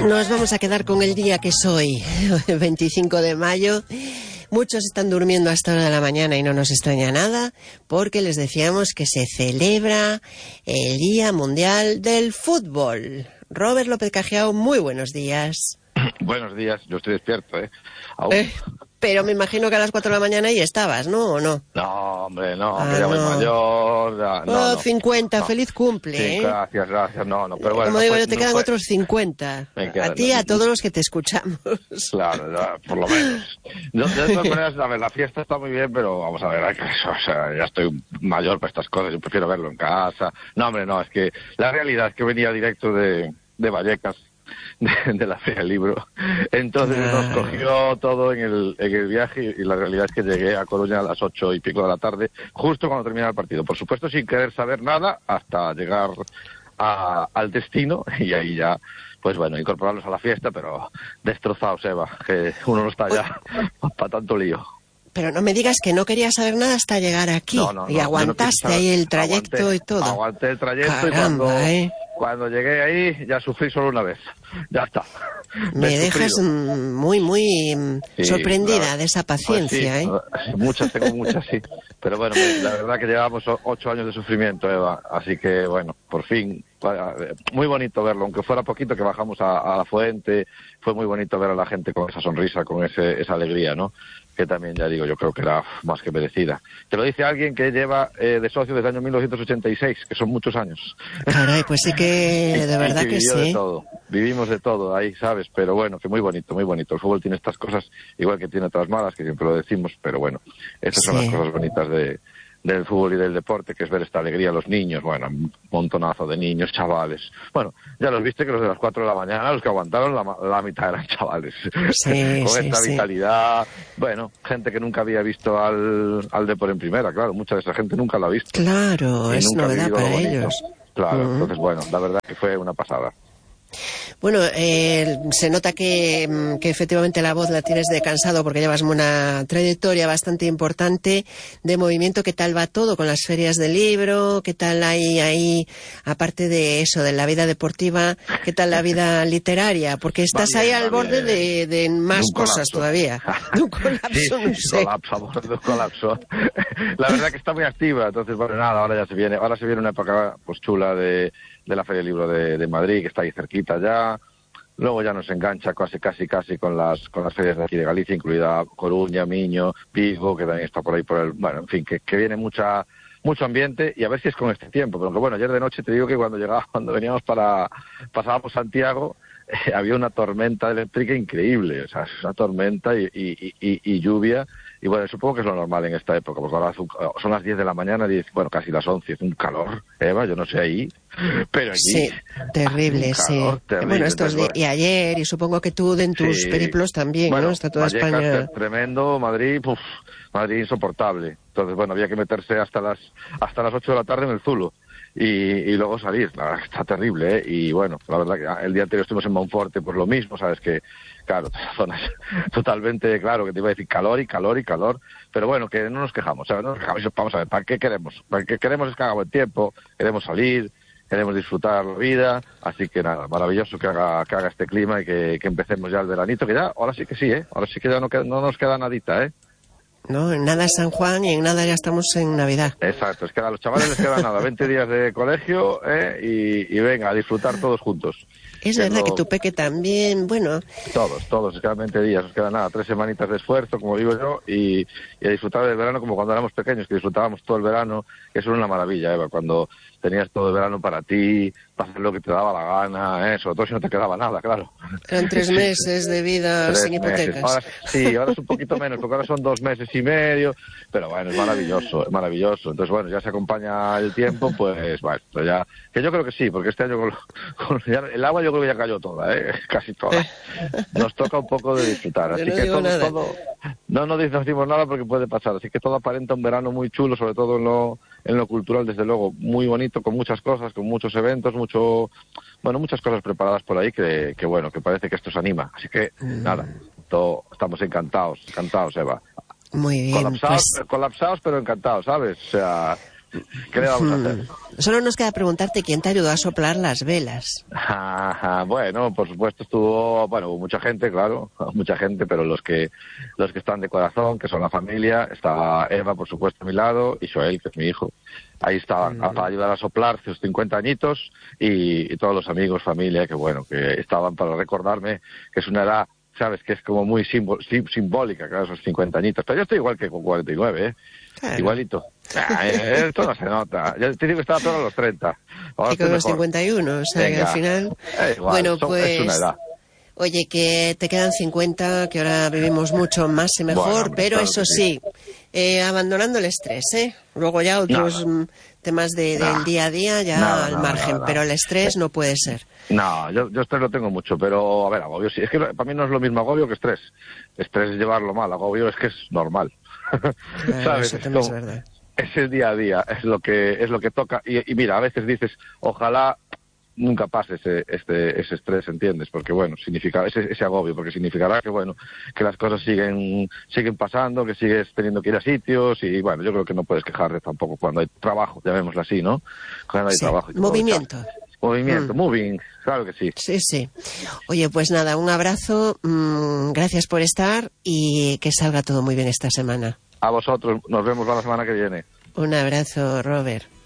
Nos vamos a quedar con el día que es hoy, 25 de mayo. Muchos están durmiendo a esta hora de la mañana y no nos extraña nada, porque les decíamos que se celebra el Día Mundial del Fútbol. Robert López Cajiao, muy buenos días. Buenos días, yo estoy despierto, Aún. Pero me imagino que a las 4 de la mañana ahí estabas, ¿no? ¿O no? No, hombre, no, que ya voy mayor. Ya, no, 50, no. Feliz cumple, sí, gracias, no, pero bueno. Como digo, yo te quedan otros 50. A ti y a todos los que te escuchamos. Claro, ya, por lo menos. De todas maneras, a ver, la fiesta está muy bien, pero vamos a ver, ya estoy mayor para estas cosas, yo prefiero verlo en casa. No, hombre, no, es que la realidad es que venía directo de Vallecas, de la Feria del Libro. Entonces nos cogió todo en el viaje y la realidad es que llegué a Coruña a las 8 y pico de la tarde, justo cuando terminaba el partido. Por supuesto, sin querer saber nada hasta llegar al destino y ahí ya, pues bueno, incorporarlos a la fiesta, pero destrozados, Eva, que uno no está ya para tanto lío. Pero no me digas que no querías saber nada hasta llegar aquí. No, y aguantaste ahí el trayecto y todo. Aguanté el trayecto. Caramba, y cuando llegué ahí ya sufrí solo una vez. Ya está. Me dejas muy sorprendida de esa paciencia, Tengo muchas, sí. Pero bueno, la verdad que llevamos 8 años de sufrimiento, Eva. Así que bueno, por fin, muy bonito verlo. Aunque fuera poquito que bajamos a la fuente, fue muy bonito ver a la gente con esa sonrisa, con esa alegría, ¿no? Que también, ya digo, yo creo que era más que merecida. Te lo dice alguien que lleva de socio desde el año 1986, que son muchos años. Caray, pues sí que de verdad que sí. De todo. Vivimos de todo ahí, ¿sabes? Pero bueno, que muy bonito, muy bonito. El fútbol tiene estas cosas, igual que tiene otras malas, que siempre lo decimos, pero bueno, estas son las cosas bonitas del fútbol y del deporte, que es ver esta alegría a los niños, bueno, un montonazo de niños, chavales. Bueno, ya los viste que los de las 4 de la mañana, los que aguantaron, la mitad eran chavales. Con esta vitalidad, bueno, gente que nunca había visto al deporte en primera, claro, mucha de esa gente nunca lo ha visto. Claro, es novedad para ellos. Claro, entonces bueno, la verdad que fue una pasada. Bueno, se nota que efectivamente la voz la tienes de cansado porque llevas una trayectoria bastante importante de movimiento. ¿Qué tal va todo con las ferias del libro? ¿Qué tal hay ahí, aparte de eso, de la vida deportiva, qué tal la vida literaria? Porque estás ahí al borde de más cosas todavía. De un colapso, no sé. De un colapso. La verdad que está muy activa, entonces bueno, nada, ahora se viene una época pues chula de la Feria del Libro de Madrid, que está ahí cerquita ya. Luego ya nos engancha casi con las ferias de aquí de Galicia, incluida Coruña, Miño, Vigo, que también está por ahí bueno, en fin, que viene mucho ambiente, y a ver si es con este tiempo. Pero bueno, ayer de noche te digo que cuando veníamos pasábamos Santiago, había una tormenta eléctrica increíble, o sea, una tormenta y lluvia. Y bueno, supongo que es lo normal en esta época, porque ahora son las 10 de la mañana, bueno, casi las 11, es un calor, Eva, yo no sé ahí, pero aquí... Sí, terrible, Terrible, bueno, y ayer, y supongo que tú en tus periplos también, bueno, ¿no? Está toda España... Tremendo, Madrid insoportable. Entonces, bueno, había que meterse hasta las 8 de la tarde en el Zulo. Y luego salir, la verdad que está terrible, Y bueno, la verdad que el día anterior estuvimos en Monforte por lo mismo, sabes que, claro, zonas totalmente, claro, que te iba a decir calor, pero bueno, que no nos quejamos, ¿sabes? No nos quejamos, vamos a ver, ¿para qué queremos? Para qué queremos es que haga buen tiempo, queremos salir, queremos disfrutar la vida, así que nada, maravilloso que haga este clima y que empecemos ya el veranito, que ya, ahora sí que sí, ahora sí que ya no nos queda nadita, No, en nada es San Juan y en nada ya estamos en Navidad. Exacto, es que a los chavales les queda nada, 20 días de colegio y venga, a disfrutar todos juntos. Es verdad que tu peque también, bueno... Todos, quedan 20 días, nos queda nada, 3 semanitas de esfuerzo, como digo yo, y a disfrutar del verano como cuando éramos pequeños, que disfrutábamos todo el verano, que eso era una maravilla, Eva, cuando tenías todo el verano para ti, para hacer lo que te daba la gana, sobre todo si no te quedaba nada, claro. Eran 3 meses de vida sin hipotecas. Ahora es un poquito menos, porque ahora son 2 meses y medio, pero bueno, es maravilloso. Entonces, bueno, ya se acompaña el tiempo, pues bueno, ya, que yo creo que sí, porque este año el agua yo creo que ya cayó toda, casi toda. Nos toca un poco de disfrutar, así que todo, no decimos nada porque puede pasar, así que todo aparenta un verano muy chulo, sobre todo en lo cultural, desde luego, muy bonito, con muchas cosas, con muchos eventos, muchas cosas preparadas por ahí que bueno, que parece que esto se anima. Así que, nada, estamos encantados, Eva. Muy bien. Colapsados, pero encantados, ¿sabes? O sea, ¿Qué le vamos a hacer? Solo nos queda preguntarte quién te ayudó a soplar las velas. Bueno, por supuesto hubo mucha gente, claro, mucha gente, pero los que están de corazón, que son la familia, estaba Eva, por supuesto, a mi lado, y Joel, que es mi hijo. Ahí estaban, para ayudar a soplar sus 50 añitos, y todos los amigos, familia, que estaban para recordarme que es una edad, sabes, que es como muy simbólica, claro, esos 50 añitos. Pero yo estoy igual que con 49, ¿eh? Claro. Igualito. Esto no se nota. Yo te digo que estaba todo a los 30. Ahora y con los 51, o sea, que al final... igual, bueno, pues... Es una edad. Oye, que te quedan 50, que ahora vivimos mucho más y mejor, bueno, pero claro, eso sí, abandonando el estrés, ¿eh? Luego ya otros temas del día a día ya al margen, pero el estrés no puede ser. No, yo estrés lo tengo mucho, pero a ver, agobio sí. Es que para mí no es lo mismo agobio que estrés. Estrés es llevarlo mal, agobio es que es normal. Claro, ¿sabes? Eso también es verdad. Es el día a día, es lo que toca. Y mira, a veces dices, ojalá nunca pase ese estrés, ¿entiendes? Porque significa ese agobio, porque significará que las cosas siguen pasando, que sigues teniendo que ir a sitios y yo creo que no puedes quejarte tampoco cuando hay trabajo, llamémoslo así, ¿no? Cuando hay trabajo. Movimiento. Moving, claro que sí. Sí. Oye, pues nada, un abrazo, gracias por estar y que salga todo muy bien esta semana. A vosotros, nos vemos la semana que viene. Un abrazo, Robert.